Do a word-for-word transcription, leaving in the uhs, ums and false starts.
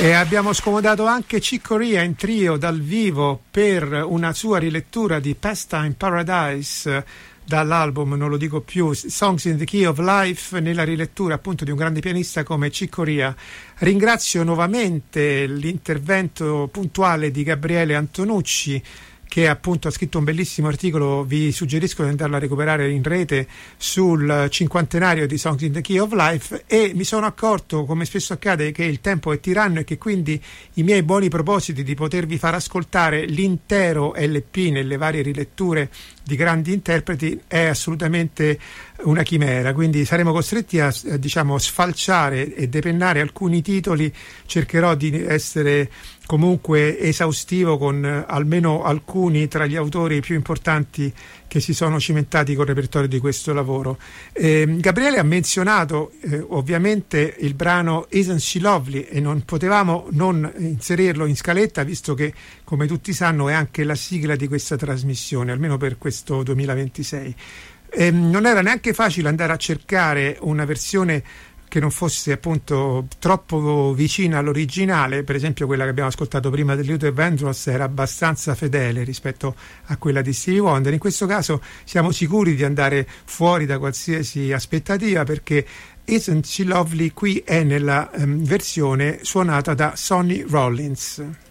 E abbiamo scomodato anche Chick Corea in trio dal vivo per una sua rilettura di Pastime Paradise dall'album, non lo dico più, Songs in the Key of Life, nella rilettura appunto di un grande pianista come Chick Corea. Ringrazio nuovamente l'intervento puntuale di Gabriele Antonucci, che appunto ha scritto un bellissimo articolo, vi suggerisco di andarlo a recuperare in rete, sul cinquantenario di Songs in the Key of Life, e mi sono accorto, come spesso accade, che il tempo è tiranno e che quindi i miei buoni propositi di potervi far ascoltare l'intero L P nelle varie riletture di grandi interpreti è assolutamente una chimera, quindi saremo costretti a, a diciamo sfalciare e depennare alcuni titoli. Cercherò di essere comunque esaustivo con eh, almeno alcuni tra gli autori più importanti che si sono cimentati col repertorio di questo lavoro. Eh, Gabriele ha menzionato eh, ovviamente il brano Isn't She Lovely, e non potevamo non inserirlo in scaletta, visto che, come tutti sanno, è anche la sigla di questa trasmissione, almeno per questo duemilaventisei. Eh, non era neanche facile andare a cercare una versione che non fosse appunto troppo vicina all'originale. Per esempio quella che abbiamo ascoltato prima di Luther Vandross era abbastanza fedele rispetto a quella di Stevie Wonder. In questo caso siamo sicuri di andare fuori da qualsiasi aspettativa, perché Isn't She Lovely qui è nella um, versione suonata da Sonny Rollins.